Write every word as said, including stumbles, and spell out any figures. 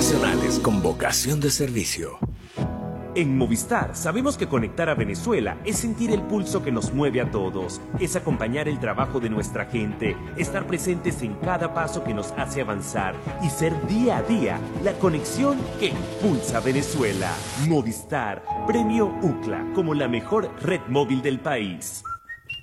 internacionales con vocación de servicio. En Movistar sabemos que conectar a Venezuela es sentir el pulso que nos mueve a todos, es acompañar el trabajo de nuestra gente, estar presentes en cada paso que nos hace avanzar y ser día a día la conexión que impulsa a Venezuela. Movistar, premio U C L A como la mejor red móvil del país.